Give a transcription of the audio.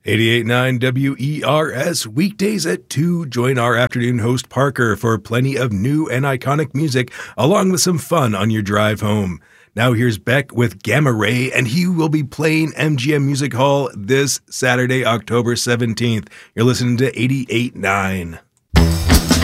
88.9 WERS, weekdays at 2. Join our afternoon host Parker for plenty of new and iconic music, along with some fun on your drive home. Now here's Beck with Gamma Ray, and he will be playing MGM Music Hall this Saturday, October 17th. You're listening to 88.9.